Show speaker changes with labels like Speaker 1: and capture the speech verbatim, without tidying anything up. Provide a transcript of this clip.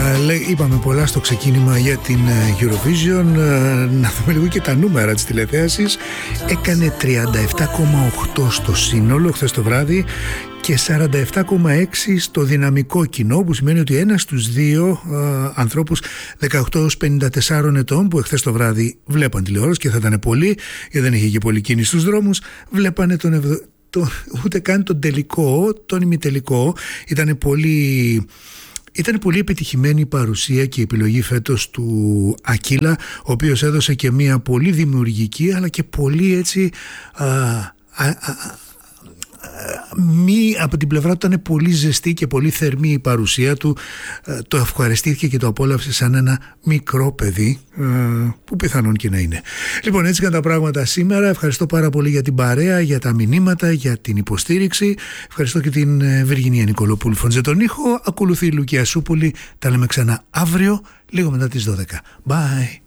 Speaker 1: Είπαμε πολλά στο ξεκίνημα για την Eurovision. Να δούμε λίγο και τα νούμερα της τηλεθέασης. Έκανε τριάντα επτά κόμμα οκτώ στο σύνολο χθες το βράδυ και σαράντα επτά κόμμα έξι στο δυναμικό κοινό, που σημαίνει ότι ένας στους δύο α, ανθρώπους δεκαοκτώ έως πενήντα τεσσάρων ετών που εχθές το βράδυ βλέπαν τηλεόραση, και θα ήταν πολλοί γιατί δεν είχε και πολύ κίνηση στους δρόμους, βλέπανε τον ευδο... το... ούτε καν τον τελικό, τον ημιτελικό. Ήταν πολύ... Ήταν πολύ επιτυχημένη η παρουσία και η επιλογή φέτος του Ακύλα, ο οποίος έδωσε και μια πολύ δημιουργική αλλά και πολύ έτσι α, α, α, μη, από την πλευρά του ήταν πολύ ζεστή και πολύ θερμή η παρουσία του. Το ευχαριστήθηκε και το απόλαυσε σαν ένα μικρό παιδί, που πιθανόν και να είναι. Λοιπόν, έτσι ήταν τα πράγματα σήμερα. Ευχαριστώ πάρα πολύ για την παρέα, για τα μηνύματα, για την υποστήριξη. Ευχαριστώ και την Βυργινία Νικολοπούλου φωνზე τον ήχο. Ακολουθεί η Λουκία Σούπολη. Τα λέμε ξανά αύριο λίγο μετά τις δώδεκα. Bye.